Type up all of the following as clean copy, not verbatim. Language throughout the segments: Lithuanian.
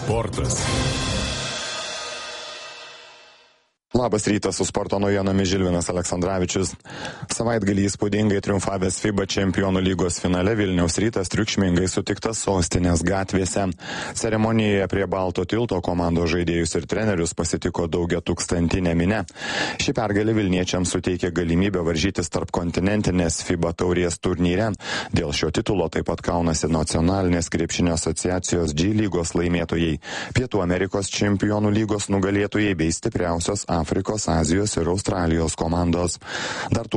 Sportas. Labas rytas, su sporto naujienomis Žilvinas Aleksandravičius. Savaitgalį įspūdingai triumfavęs FIBA čempionų lygos finale Vilniaus Rytas triukšmingai sutiktas sostinės gatvėse. Ceremonijoje prie Balto tilto komandos žaidėjus ir trenerius pasitiko daugiatūkstantinė minia. Ši pergalė Vilniečiams suteikė galimybę varžytis tarp kontinentinės FIBA taurės turnyre. Dėl šio titulo taip pat kaunasi nacionalinės krepšinio asociacijos G lygos laimėtojai, Pietų Amerikos čempionų lygos nugalėtojai bei stipriausios Afrikos, Azijos ir Australijos komandos. Dar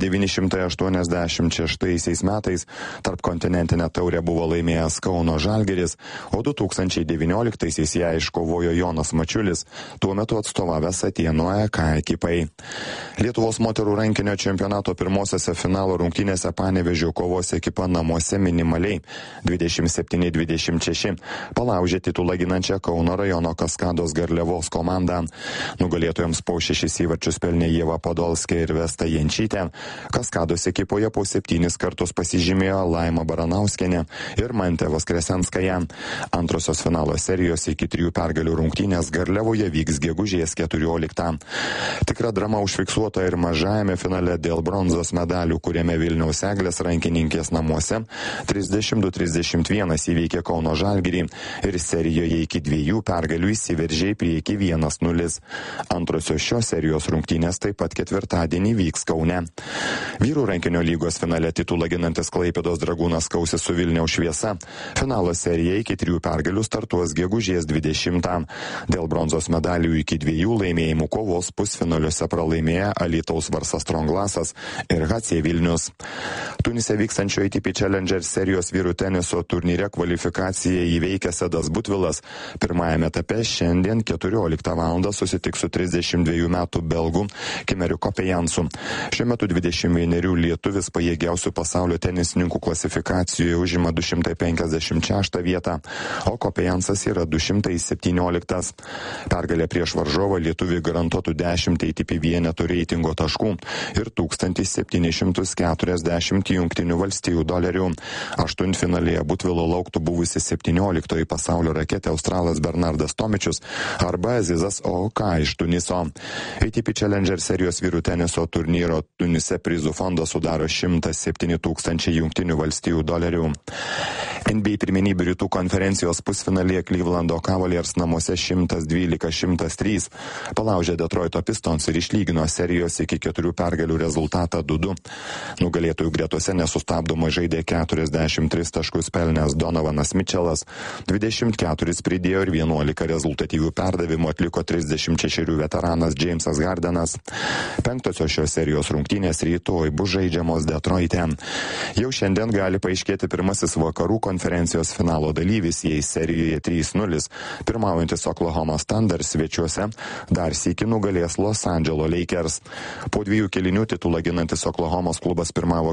1986 metais tarp kontinentinę taurę buvo laimėjęs Kauno Žalgiris, o 2019-aisiais ją iškovojo Jonas Mačiulis, tuo metu atstovavęs Atėnų AEK ekipai. Lietuvos moterų rankinio čempionato pirmosiose finalo rungtynėse Panevėžio kovos ekipa namuose minimaliai 27-26 palaužė titulą ginančią Kauno rajono Kaskados Garliavos komandą. Nugalėtojams po 6 įvarčius pelnė Ieva Podolskė ir Vesta Jančytė. Kaskados ekipoje po 7 kartus pasižymėjo Laima Baranauskienė ir Mantė Voskresenskaja. Antrosios finalo serijos iki 3 pergalių rungtynės Garliavoje vyks gegužės 14. Tikra drama užfiksuota ir mažajame finale dėl bronzos medalių, kuriame Vilniaus Eglės rankininkės namuose 32-31 įveikė Kauno Žalgirį ir serijoje iki 2 pergalių įsiveržė į priekį 1-0. Antrosios šios serijos rungtynės taip pat ketvirtadienį vyks Kaune. Vyrų rankinio lygos finale titulą ginantis Klaipėdos Dragūnas kausis su Vilniaus Šviesa. Finalo serija iki 3 pergalių startuos gegužės 20. Dėl bronzos medalių iki 2 laimėjimų kovos pusfinaliuose pralaimėjo Alytaus Varsas Stronglasas ir HC Vilnius. Tunise vykstančio ATP Challenger serijos vyrų teniso turnyre kvalifikaciją įveikęs Edas Butvilas pirmajame etape šiandien 14 val. Susitiks su 32 metų belgų Kimeriu Kopejansu. Šiuo metu 21 lietuvis pajėgiausių pasaulio tenisininkų klasifikacijoje užima 256 vietą, o Kopejansas yra 217. Pergalė prieš varžovą lietuvį garantuotų 10 ATP vienetų reitingo taškų ir 1740 Jungtinių valstijų dolerių. Aštuntfinalėje Butvilo lauktų buvusi 17 pasaulio raketė australas Bernardas Tomičius arba Azizas Oka iš Tuniso. ATP Challenger serijos vyrų teniso turnyro Tunise prizų fondą sudaro 107 000 Jungtinių valstijų dolerių. NBA pirmenybių rytų konferencijos pusfinalėje Clevelando Cavaliers namuose 112-103 palaužė Detroito Pistons ir išlygino serijos iki 4 pergalių rezultatą 2-2. Nugalėtojų gretose nesustabdomai žaidė 43 taškus pelnęs Donovanas Mitchellas, 24 pridėjo ir 11 rezultatyvių perdavimų atliko 36 veteranas Jamesas Hardenas. Penktosios šios serijos rungtynės rytoj bus žaidžiamos Detroite. Jau šiandien gali paaiškėti pirmasis vakarų konferencijos finalo dalyvis, jei serijoje 3-0 pirmaujantis Oklahoma Thunder svečiuose dar sykį nugalės Los Angeles Lakers. Po 2 kėlinių titulą ginantis Oklahomos klubas pirmavo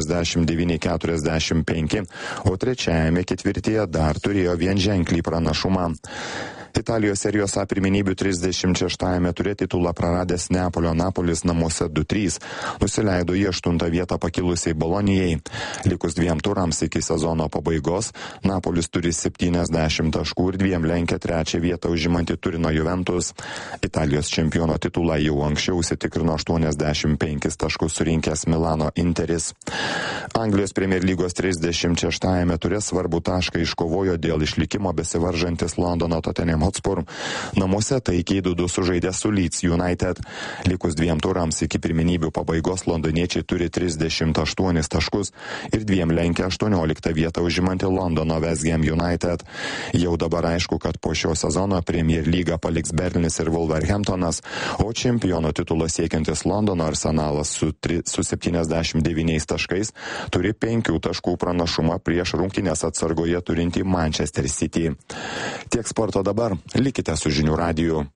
49-45, o trečiajame ketvirtyje dar turėjo vienženklį pranašumą. Italijos serijos A pirmenybių 36-ame ture titulą praradęs Neapolio Napolis namuose 2-3 nusileido į 8 vietą pakilusiai Bolonijai. Likus 2 turams iki sezono pabaigos, Napolis turi 70 taškų ir 2 lenkia 3 vietą užimantį Turino Juventus. Italijos čempiono titulą jau anksčiau užsitikrino 85 taškus surinkęs Milano Interis. Anglijos Premier lygos 36-ame ture svarbų tašką iškovojo dėl išlikimo besivaržantis Londono Tottenham Hotspur. Namuose taikiai 2-2 sužaidė su Leeds United. Likus 2 turams iki pirmenybių pabaigos londoniečiai turi 38 taškus ir 2 lenkia 18 vietą užimantį Londono West Ham United. Jau dabar aišku, kad po šio sezono Premier lygą paliks Bernis ir Wolverhamptonas, o čempiono titulo siekiantis Londono Arsenalas su 79 taškais turi 5 taškų pranašumą prieš rungtynes atsargoje turintį Manchester City. Tiek sporto dabar. Likite su Žinių radiju.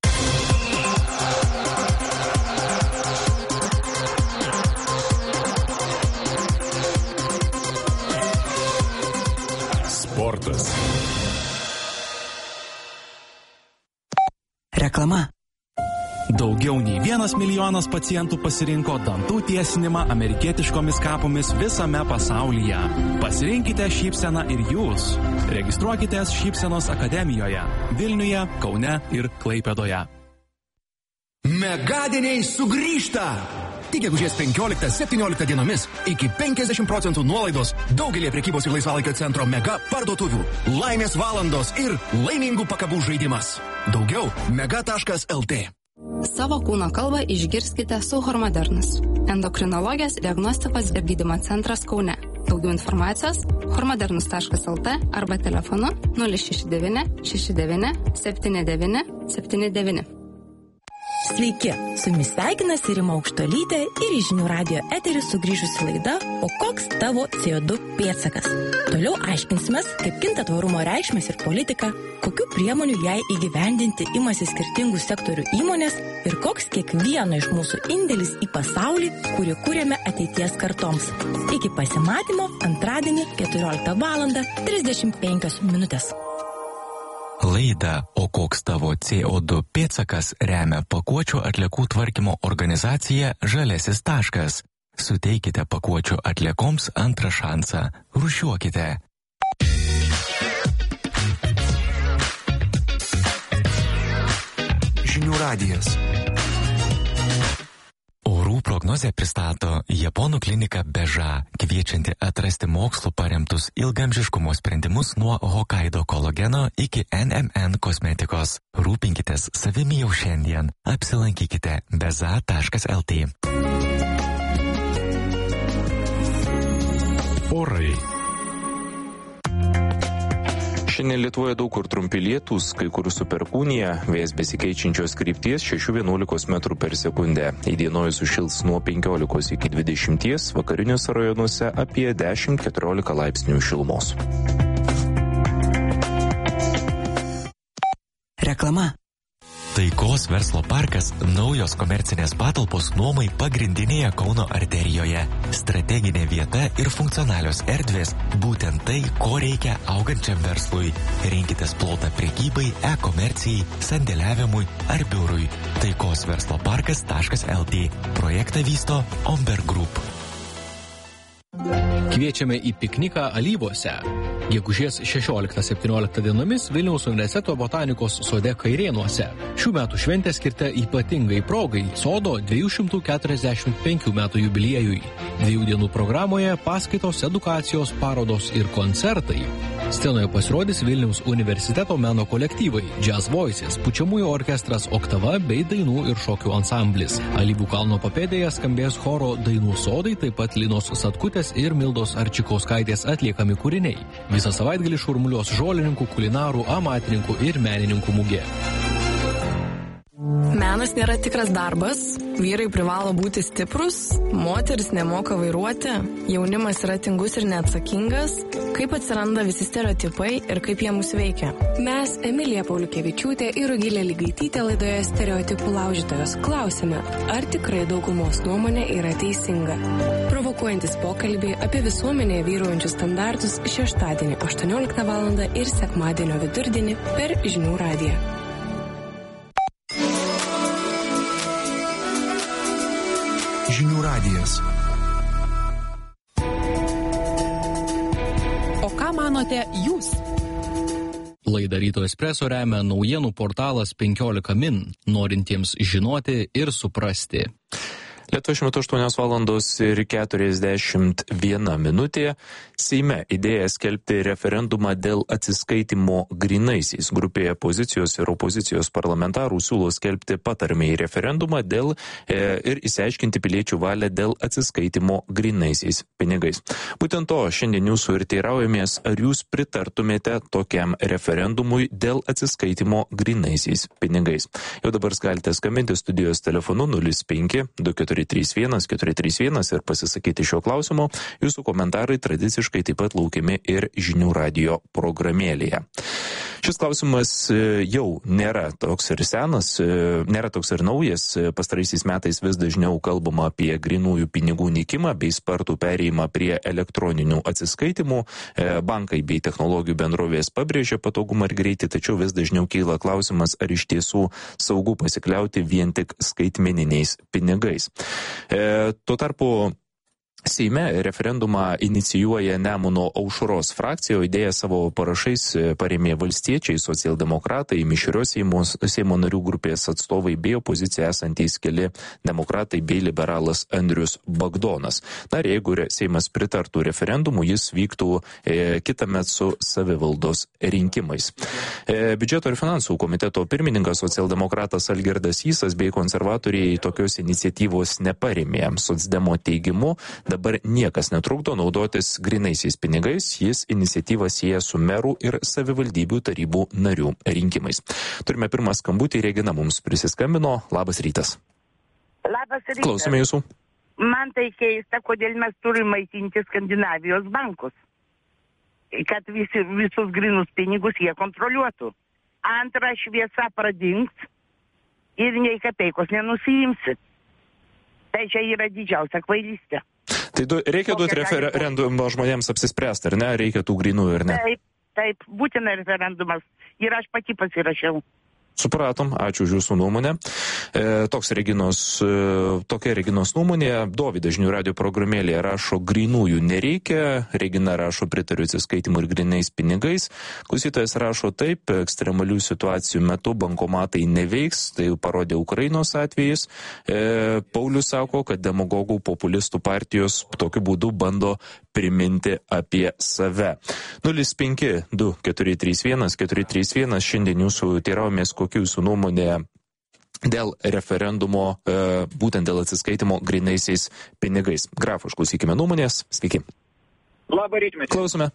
Sportas. Reklama. Daugiau nei 1 milijonas pacientų pasirinko dantų tiesinimą amerikietiškomis kapomis visame pasaulyje. Pasirinkite šypseną ir jūs. Registruokitės Šypsenos akademijoje Vilniuje, Kaune ir Klaipėdoje. Megadieniai sugrįžta! Tik gegužės 15-17 dienomis iki 50% nuolaidos daugelį prekybos ir laisvalaikio centro mega parduotuvių. Laimės valandos ir laimingų pakabų žaidimas. Daugiau mega.lt. Savo kūno kalbą išgirskite su Hormodernas. Endokrinologijos diagnostikos ir gydymo centras Kaune. Daugiau informacijos hormodernus.lt arba telefonu 069 69 79 79. Sveiki, su jumis sveikinasi Rima Aukštuolytė ir į Žinių radijo eterį sugrįžusi laida O koks tavo CO2 pėdsakas? Toliau aiškinsimės, kaip kinta tvarumo reikšmės ir politika, kokių priemonių jai įgyvendinti imasi skirtingų sektorių įmonės ir koks kiekvieno iš mūsų indėlis į pasaulį, kurį kūrėme ateities kartoms. Iki pasimatymo antradienį 14:35. Laidą O koks tavo CO2 pėdsakas remia pakuočių atliekų tvarkymo organizacija Žaliasis taškas. Suteikite pakuočių atliekoms antrą šansą. Rūšiuokite. Žinių radijas. Orų prognozę pristato Japonų klinika Beža, kviečianti atrasti mokslu paremtus ilgamžiškumo sprendimus nuo Hokkaido kolageno iki NMN kosmetikos. Rūpinkitės savimi jau šiandien. Apsilankykite beza.lt. Orai. Šiandien Lietuvoje daug kur trumpi lietūs, kai kur su perkūnija, vėjas besikeičiančios krypties 6-11 metrų per sekundę. Įdienojus sušils nuo 15 iki 20, vakariniuose rajonuose apie 10-14 laipsnių šilumos. Reklama. Taikos verslo parkas – naujos komercinės patalpos nuomai pagrindinėje Kauno arterijoje. Strateginė vieta ir funkcionalios erdvės – būtent tai, ko reikia augančiam verslui. Rinkitės plotą prekybai, e-komercijai, sandėliavimui ar biurui. Taikos verslo parkas.lt. Projektą vysto Omberg Group. Kviečiame į pikniką Alyvuose. Gegužės 16-17 dienomis Vilniaus universiteto botanikos sode Kairėnuose. Šių metų šventė skirta ypatingai progai sodo 245 metų jubiliejui. 2 dienų programoje paskaitos, edukacijos, parodos ir koncertai. Scenoje pasirodys Vilniaus universiteto meno kolektyvai, Jazz Voices, pučiamųjų orkestras Oktava bei dainų ir šokių ansamblis. Alyvų kalno papėdėje skambės choro Dainų sodai, taip pat Linos Satkutės ir Mildos Arčikauskaitės atliekami kūriniai. Visą savaitgalį šurmuliuos žolininkų, kulinarų, amatininkų ir menininkų mugė. Menas nėra tikras darbas, vyrai privalo būti stiprus, moteris nemoka vairuoti, jaunimas yra tingus ir neatsakingas, kaip atsiranda visi stereotipai ir kaip jie mus veikia. Mes, Emilija Pauliukevičiūtė ir Rugilė Ligaitytė laidoje Stereotipų laužytojos klausime, ar tikrai daugumos nuomonė yra teisinga. Provokuojantis pokalbį apie visuomenėje vyraujančius standartus šeštadienį 18 val. Ir sekmadienio vidurdienį per Žinių radiją. Žinių radijas. O ką manote jūs? Laidą Ryto Espreso remia naujienų portalas 15 min, norintiems žinoti ir suprasti. Lietuvoje šiuo metu 8:41 Seime idėja skelbti referendumą dėl atsiskaitimo grynaisiais. Grupėje pozicijos ir opozicijos parlamentarų siūlo skelbti patariamąjį referendumą dėl ir išsiaiškinti piliečių valią dėl atsiskaitimo grynaisiais pinigais. Būtent to šiandien jūsų ir teiraujamės, ar jūs pritartumėte tokiam referendumui dėl atsiskaitimo grynaisiais pinigais. Jau dabar galite skambinti studijos telefonu 05 2431 431 ir pasisakyti šio klausimo. Jūsų komentarai tradiciškai taip pat laukiami ir Žinių radijo programėlėje. Šis klausimas jau nėra toks ir senas, nėra toks ir naujas. Pastaraisiais metais vis dažniau kalbama apie grynųjų pinigų nykimą bei spartų perėjimą prie elektroninių atsiskaitimų. Bankai bei technologijų bendrovės pabrėžia patogumą ir greitį, tačiau vis dažniau kyla klausimas, ar iš tiesų saugu pasikliauti vien tik skaitmeniniais pinigais. Tuo tarpu Seime referendumą inicijuoja Nemuno aušros frakcija, o idėją savo parašais parėmė valstiečiai, socialdemokratai, mišrios Seimo narių grupės atstovai bei opozicija esantys keli demokratai bei liberalas Andrius Bagdonas. Na ir jeigu Seimas pritartų referendumu, jis vyktų kitąmet su savivaldos rinkimais. Biudžeto ir finansų komiteto pirmininkas socialdemokratas Algirdas Sysas bei konservatoriai tokios iniciatyvos neparėmė. Socdemo teigimu, dabar niekas netrukdo naudotis grynaisiais pinigais, jis iniciatyvą sieja su merų ir savivaldybių tarybų narių rinkimais. Turime pirmą skambutį, Regina mums prisiskambino. Labas rytas. Labas rytas. Klausome jūsų. Man tai keista, kodėl mes turime maitinti Skandinavijos bankus, kad visus grynus pinigus jie kontroliuotų. Antra, šviesa pradings ir nei kapeikos nenusiimsit. Tai čia yra didžiausia kvailystė. Tai reikia duoti referendumą žmonėms apsispręsti, ar ne? Reikia tų grynųjų, ar ne? Taip, būtina referendumas. Ir aš pati pasirašiau. Supratom, ačiū už jūsų nuomonę. Tokia Reginos nuomonė. Dovydas žinių radio programėlėje rašo, grynųjų nereikia. Regina rašo, pritariu atsiskaitimų ir grynais pinigais. Klausytojas rašo, taip, ekstremalių situacijų metu bankomatai neveiks, tai parodė Ukrainos atvejis. Paulius sako, kad demagogų populistų partijos tokiu būdu bando priminti apie save. 052-431-431. Šiandien jūsų teiraujamės, kokia jūsų nuomonė dėl referendumo, būtent dėl atsiskaitimo grynaisiais pinigais. Grafo, išklausykime nuomonės. Sveiki. Labą rytmetį. Klausome.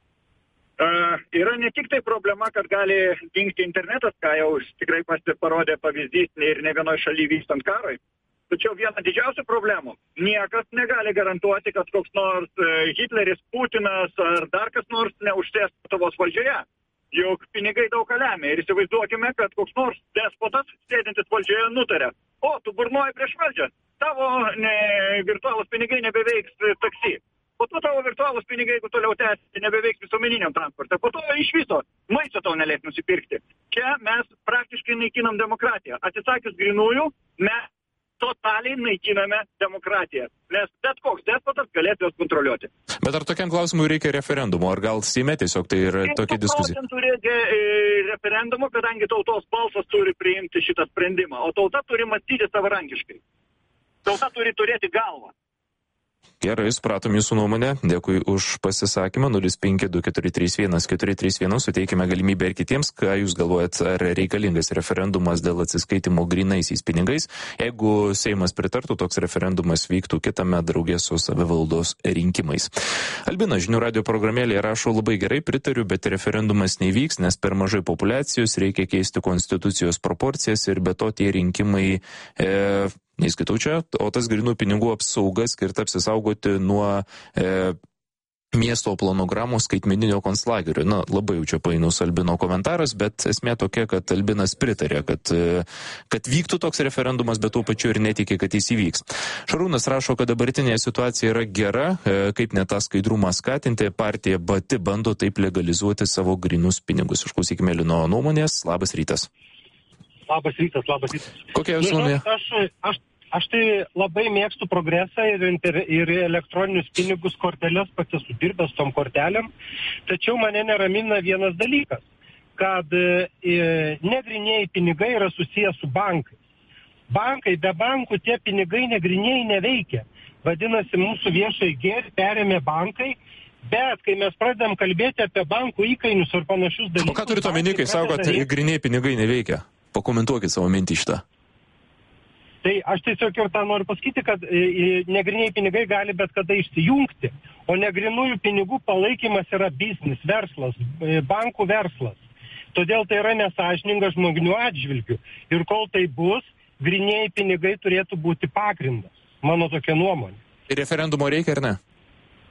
Yra ne tik tai problema, kad gali dingti internetas, ką jau tikrai parodė pavyzdys ir ne vienoje šalyje vykstant karui. Tačiau viena didžiausių problemų. Niekas negali garantuoti, kad koks nors Hitleris, Putinas ar dar kas nors neužsės Lietuvos valdžioje. Juk pinigai daug ką lemia. Ir įsivaizduokime, kad koks nors despotas sėdintis valdžioje nutarė. O, tu burnoji prieš valdžią. Tavo virtualūs pinigai nebeveiks taksi. Po to tavo virtualūs pinigai, jeigu toliau tęsti, nebeveiks visuomeniniam transporte. Po to iš viso maisto tau neleis nusipirkti. Čia mes praktiškai naikinam demokratiją. Atsisakius grynųjų, mes totaliai naikiname demokratiją, nes bet koks despotas galėtų jos kontroliuoti. Bet ar tokiam klausimui reikia referendumo, ar gal Seime tiesiog tai yra tokia diskusija? 100% reikia referendumo, kadangi tautos balsas turi priimti šitą sprendimą, o tauta turi mąstyti savarankiškai. Tauta turi turėti galvą. Gerai, supratom jūsų nuomonę. Dėkui už pasisakymą. 052-431-431. Suteikime galimybę ir kitiems, ką jūs galvojat, ar reikalingas referendumas dėl atsiskaitimo grynaisiais pinigais. Jeigu Seimas pritartų, toks referendumas vyktų kitame draugė su savivaldos rinkimais. Albina žinių radio programėlėje rašo, labai gerai, pritariu, bet referendumas nevyks, nes per mažai populiacijos, reikia keisti konstitucijos proporcijas ir be to tie rinkimai neįskaitau čia, o tas grynų pinigų apsauga skirta apsisaugoti nuo miesto planogramų skaitmeninio konclagerio. Na, labai jau čia painus Albino komentaras, bet esmė tokia, kad Albinas pritarė, kad vyktų toks referendumas, bet tuo pačiu ir netikė, kad jis įvyks. Šarūnas rašo, kad dabartinė situacija yra gera, kaip net tą skaidrumą skatinti, partija pati bando taip legalizuoti savo grynus pinigus. Išklausykime Lino nuomonės. Labas rytas. Labas rytas. Kokia jūsų nuomonė? Aš tai labai mėgstu progresą ir elektroninius pinigus, korteles, pats esu dirbęs tom kortelėm, tačiau mane neramina vienas dalykas, kad negrinėjai pinigai yra susijęs su bankais. Bankai, be bankų tie pinigai negrinėjai neveikia. Vadinasi, mūsų viešai gėrį perėmė bankai, bet kai mes pradedam kalbėti apie bankų įkainius ir panašius dalykus... O ką turite omeny, kai sako, kad grynėjai pinigai neveikia? Pakomentuokit savo mintį šitą. Tai aš tiesiog ir tą noriu pasakyti, kad negriniai pinigai gali bet kada išsijungti, o negrinųjų pinigų palaikymas yra biznis, verslas, bankų verslas. Todėl tai yra nesąžininga žmonių atžvilgių. Ir kol tai bus, griniai pinigai turėtų būti pagrindas. Mano tokia nuomonė. Ir referendumo reikia ar ne?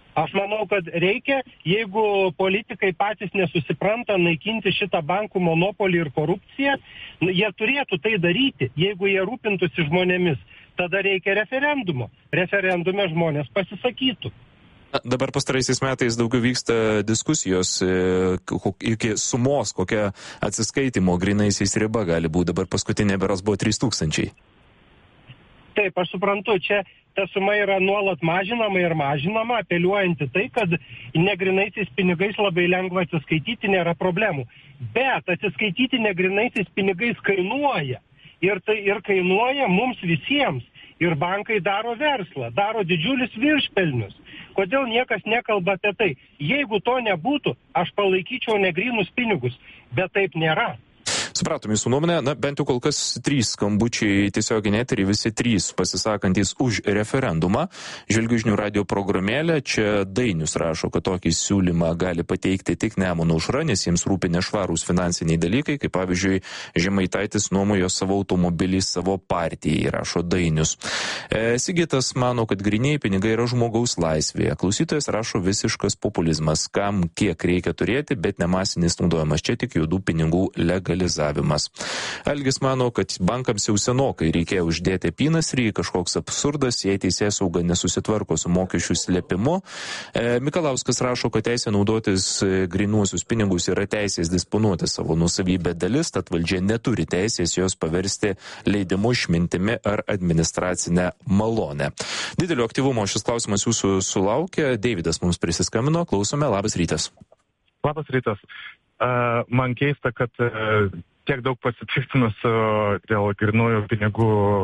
Aš manau, kad reikia, jeigu politikai patys nesusipranta naikinti šitą bankų monopolį ir korupciją, jie turėtų tai daryti, jeigu jie rūpintųsi žmonėmis. Tada reikia referendumo. Referendume žmonės pasisakytų. Dabar pastaraisiais metais daugiau vyksta diskusijos iki sumos, kokia atsiskaitimo grynaisiais riba gali būti. Dabar paskutinė beras buvo 3000. Taip, aš suprantu, čia ta suma yra nuolat mažinama ir mažinama, apeliuojant į tai, kad negrinaisiais pinigais labai lengva atsiskaityti, nėra problemų. Bet atsiskaityti negrinaisiais pinigais kainuoja. Ir tai ir kainuoja mums visiems. Ir bankai daro verslą, daro didžiulis viršpelnius. Kodėl niekas nekalba apie tai? Jeigu to nebūtų, aš palaikyčiau negrynus pinigus, bet taip nėra. Supratom jūsų nuomonę, bent jau kol kas 3 skambučiai tiesioginį eterį, visi 3 pasisakantys už referendumą. Žvelgiu žinių radio programėlę, čia Dainius rašo, kad tokį siūlymą gali pateikti tik Nemuno aušra, nes jiems rūpi nešvarūs finansiniai dalykai, kaip pavyzdžiui Žemaitaitis nuomojo savo automobilį savo partijai, rašo Dainius. Sigitas mano, kad grynieji pinigai yra žmogaus laisvėje. Klausytojas rašo visiškas populizmas, kam kiek reikia turėti, bet nemasinis naudojimas, čia tik juodų pinigų legalizavimas. Algis mano, kad bankams jau senokai reikėjo uždėti apynasrį, kažkoks absurdas, jei teisėsauga nesusitvarko su mokesčių slėpimu. Mikalauskas rašo, kad teisė naudotis grynuosius pinigus yra teisės disponuoti savo nusavybę dalis, tad valdžia neturi teisės jos paversti leidimu, išmintimi ar administracinę malonę. Didelio aktyvumo šis klausimas jūsų sulaukė. Deividas mums prisiskambino. Klausome. Labas rytas. Labas rytas. Man keista, kad tiek daug pasipiktinusių dėl grynųjų pinigų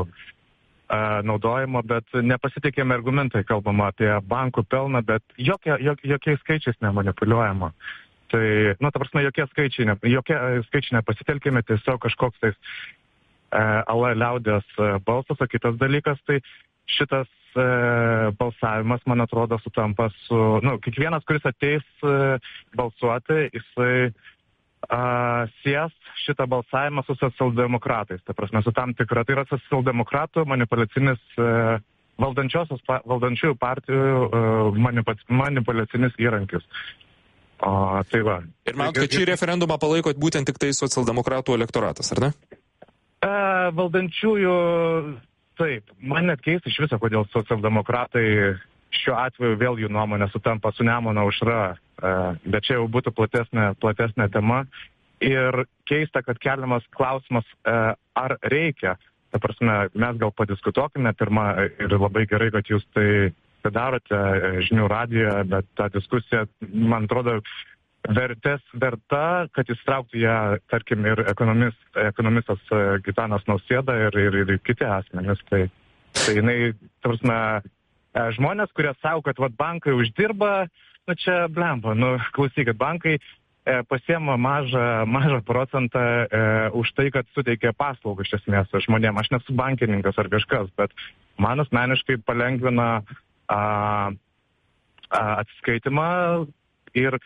naudojimo, bet nepasitikėme argumentai, kalbama apie bankų pelną, bet jokiais skaičiais nemanipuliuojama. Tai, ta prasme, jokie skaičiai nepasitelkime, tiesiog kažkoks tais liaudės balsas, o kitas dalykas, tai šitas balsavimas, man atrodo, sutampa su, kiekvienas, kuris ateis balsuoti, jisai sies šitą balsavimą su socialdemokratais. Ta prasme, su tam tikra, tai yra socialdemokratų manipuliacinis valdančiųjų partijų manipuliacinis įrankis. Tai va. Ir manot, kad šį referendumą palaikot būtent tik tai socialdemokratų elektoratas, ar ne? Valdančiųjų, taip. Man net keista iš viso, kodėl socialdemokratai šiuo atveju vėl jų nuomonė sutampa su Nemuno aušra, bet čia jau būtų platesnė tema. Ir keista, kad keliamas klausimas, ar reikia. Ta prasme, mes gal padiskutuokime pirmą ir labai gerai, kad jūs tai darote žinių radijoje, bet ta diskusija, man atrodo, verta, kad įstrauktų ją, tarkim, ir ekonomistas Gitanas Nausėda ir kiti asmenys. Tai jinai, ta prasme, žmonės, kurie savo, kad bankai uždirba, čia blemba, klausykit, bankai pasiema mažą procentą už tai, kad suteikia paslaugą iš esmės žmonėm. Aš nesu bankininkas ar kažkas, bet man asmeniškai palengvina atsiskaitimą ir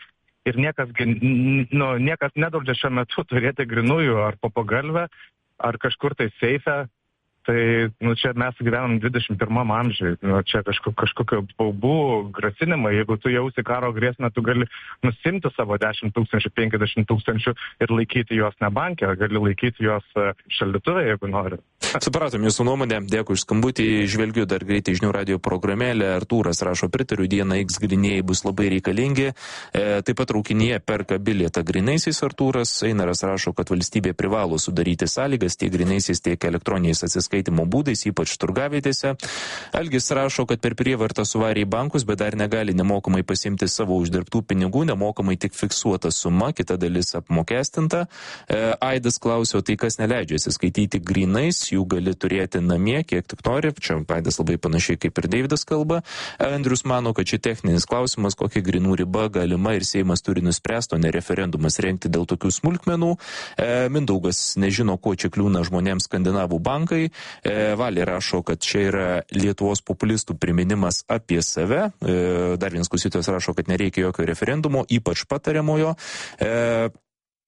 niekas nedraudžia šiuo metu turėti grynųjų ar po pagalvę, ar kažkur tai seife. Tai čia mes gyvenam 21 amžiuje, čia kažkokio baubų grasinimai, jeigu tu jausi karo grėsmę, tu gali nusimti savo 10 000, 50 000 ir laikyti juos ne banke, gali laikyti juos šaldytuve, jeigu nori. Supratom jūsų nuomonę, dėkui už skambutį, žvelgiu dar greitai žinių radio programėlę, Artūras rašo, pritariu, dieną X grynieji bus labai reikalingi, taip pat traukinyje perka bilietą grynaisiais Artūras, Einaras rašo, kad valstybė privalo sudaryti sąlygas tiek grynaisiais, tiek elektroniniais atsiskaitimo būdais, ypač turgavietėse. Algis rašo, kad per prievartą suvarė į bankus, bet dar negali nemokamai pasimti savo uždirbtų pinigų, nemokamai tik fiksuota suma, kita dalis apmokestinta. Aidas klausė, tai kas neleidžia atsiskaityti grynais, jų gali turėti namie, kiek tik nori. Čia Aidas labai panašiai kaip ir Deividas kalba. Andrius mano, kad čia techninis klausimas, kokia grynų riba galima ir Seimas turi nuspręsti, o ne referendumas rengti dėl tokių smulkmenų. Mindaugas nežino, ko čia kliūna žmonėms skandinavų bankai. Valė rašo, kad čia yra Lietuvos populistų priminimas apie save. Dar vienas klausytojas rašo, kad nereikia jokio referendumo, ypač patariamojo.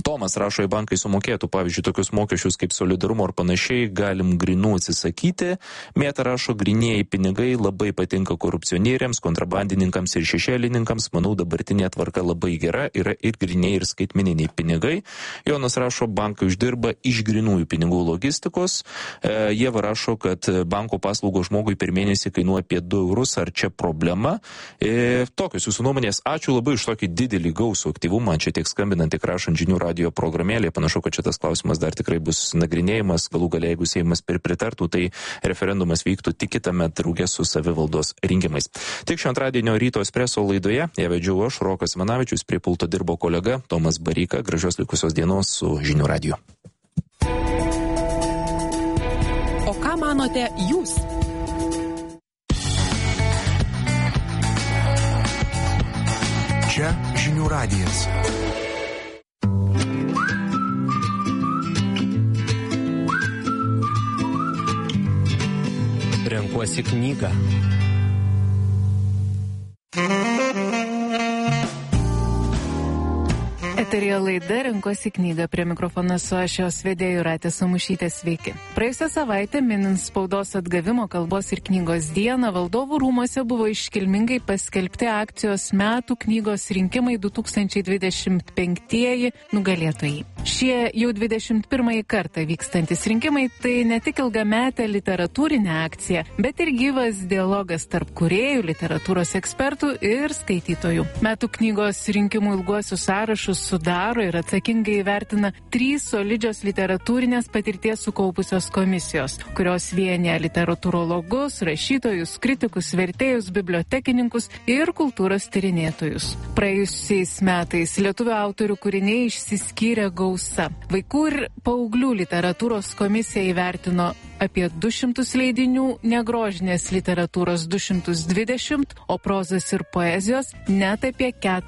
Tomas rašo, į bankai sumokėtų, pavyzdžiui, tokius mokesčius kaip solidarumo ar panašiai, galim grinų atsisakyti. Mėta rašo, grinėjai pinigai labai patinka korupcionieriams, kontrabandininkams ir šešėlininkams. Manau, dabartinė tvarka labai gera, yra ir grinėjai, ir skaitmeniniai pinigai. Jonas rašo, bankai uždirba iš grinųjų pinigų logistikos. Ieva rašo, kad banko paslaugos žmogui per mėnesį kainuoja apie 2 eurus. Ar čia problema? Tokios jūsų nuomonės. Ačiū labai už tokį didelį gausų aktyvumą. Čia tiek skambinant, tiek rašant žinių radio programėlėje. Panašu, kad šitas klausimas dar tikrai bus nagrinėjimas. Galų gale, jeigu Seimas pritartų, tai referendumas vyktų tik kitąmet drauge su savivaldos rinkimais. Tik šio antradienio ryto espreso laidoje ją vedžiau aš, Rokas Manavičius, prie pulto dirbo kolega Tomas Bareika. Gražios likusios dienos su žinių radiju. O ką manote jūs? Čia žinių radijas. Renkuosi knygą. Eterija laida Renkuosi knygą. Prie mikrofono su aš jos vedėja Jūratė Samušytė. Sveiki. Praėjusią savaitę, minint spaudos atgavimo kalbos ir knygos dieną, Valdovų rūmuose buvo iškilmingai paskelbti akcijos metų knygos rinkimai 2025 nugalėtojai. Šie jau 21 kartą vykstantis rinkimai tai ne tik ilgametė literatūrinė akcija, bet ir gyvas dialogas tarp kūrėjų, literatūros ekspertų ir skaitytojų. Metų knygos rinkimų ilguosius sąrašus sudaro ir atsakingai įvertina 3 solidžios literatūrinės patirties sukaupusios komisijos, kurios vienija literatūrologus, rašytojus, kritikus, vertėjus, bibliotekininkus ir kultūros tyrinėtojus. Praėjusiais metais lietuvių autorių kūriniai išsiskyrė gausa. Vaikų ir paauglių literatūros komisija įvertino apie 200 leidinių, negrožinės literatūros 220, o prozos ir poezijos net apie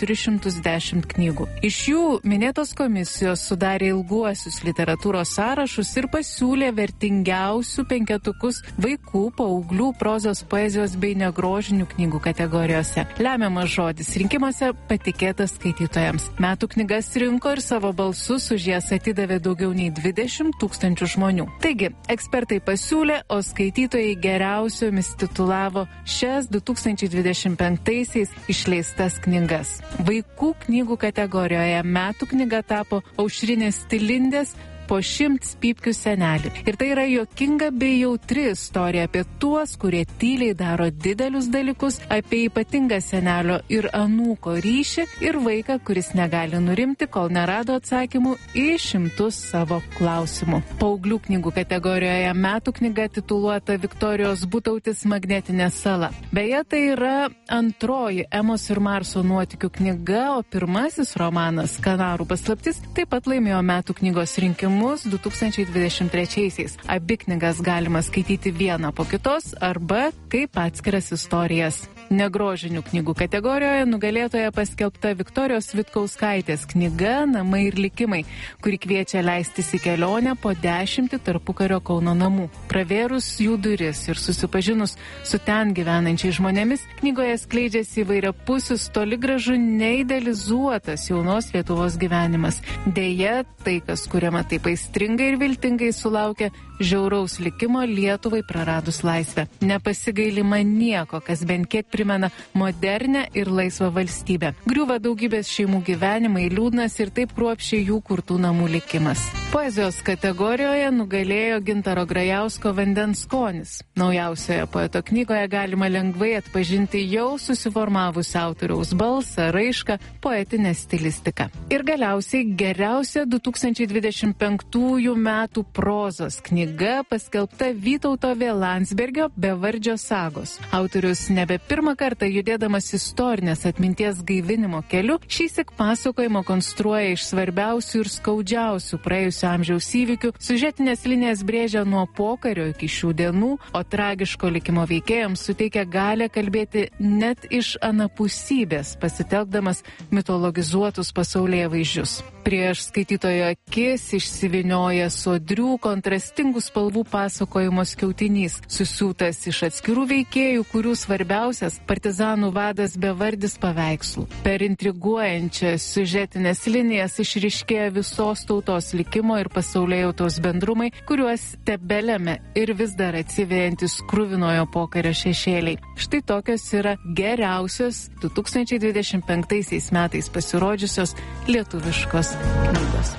410 knygų. Iš jų minėtos komisijos sudarė ilguosius literatūros sąrašus ir pasiūlė vertingiausių penketukus vaikų, paauglių, prozos, poezijos bei negrožinių knygų kategorijose. Lemiamas žodis rinkimuose patikėtas skaitytojams. Metų knygas rinko ir savo balsus už jas atidavė daugiau nei 20 000 žmonių. Taigi, ekspertai pasiūlė, o skaitytojai geriausiomis titulavo šias 2025-aisiais išleistas knygas. Vaikų knygų kategorijoje metų knyga tapo Aušrinės Tilindės Po 100 pypkių senelį. Ir tai yra juokinga bei jautri istorija apie tuos, kurie tyliai daro didelius dalykus, apie ypatingą senelio ir anūko ryšį ir vaiką, kuris negali nurimti, kol nerado atsakymų į 100 savo klausimų. Paauglių knygų kategorijoje metų knyga tituluota Viktorijos Butautis Magnetinė sala. Beje, tai yra antroji Emos ir Marso nuotykių knyga, o pirmasis romanas Kanarų paslaptis taip pat laimėjo metų knygos rinkimus 2023-aisiais. Abi knygas galima skaityti vieną po kitos arba kaip atskiras istorijas. Negrožinių knygų kategorijoje nugalėtoja paskelbta Viktorijos Vitkauskaitės knyga Namai ir likimai, kuri kviečia leistis į kelionę po 10 tarpukario Kauno namų. Pravėrus jų duris ir susipažinus su ten gyvenančiais žmonėmis, knygoje skleidžiasi įvairiapusis, toli gražu neidealizuotas jaunos Lietuvos gyvenimas. Deja, tai, kas kuriama taip aistringai ir viltingai, sulaukia žiauraus likimo Lietuvai praradus laisvę. Nepasigailima nieko, kas bent kiek primena modernę ir laisvą valstybę. Griūva daugybės šeimų gyvenimai, liūdnas ir taip kruopščiai jų kurtų namų likimas. Poezijos kategorijoje nugalėjo Gintaro Grajausko Vandens skonis. Naujausioje poeto knygoje galima lengvai atpažinti jau susiformavusią autoriaus balsą, raišką, poetinę stilistiką. Ir galiausiai geriausia 2025 metų prozos knyga paskelbta Vytauto V. Landsbergio Bevardžio sagos. Autorius nebe pirmą kartą judėdamas istorinės atminties gaivinimo keliu, šįsyk pasakojimo konstruoja iš svarbiausių ir skaudžiausių praėjusio amžiaus įvykių, siužetinės linijas brėžia nuo pokario iki šių dienų, o tragiško likimo veikėjams suteikia galę kalbėti net iš anapusybės, pasitelkdamas mitologizuotus pasaulyje vaizdžius. Prieš skaitytojo akis įsivinioja sodrių, kontrastingų spalvų pasakojimo skiautinys, susiūtas iš atskirų veikėjų, kurių svarbiausias partizanų vadas bevardis paveikslų. Per intriguojančias siužetinės linijas išryškėja visos tautos likimo ir pasaulėjautos bendrumai, kuriuos tebelėme ir vis dar atsivėjantis kruvinojo pokario šešėliai. Štai tokios yra geriausios 2025 metais pasirodžiusios lietuviškos knygos.